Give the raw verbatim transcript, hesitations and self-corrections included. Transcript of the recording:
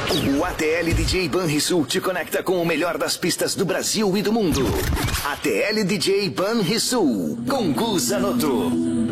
O A T L D J Banrisul te conecta com o melhor das pistas do Brasil e do mundo. A T L D J Banrisul, com Gu Zanotto.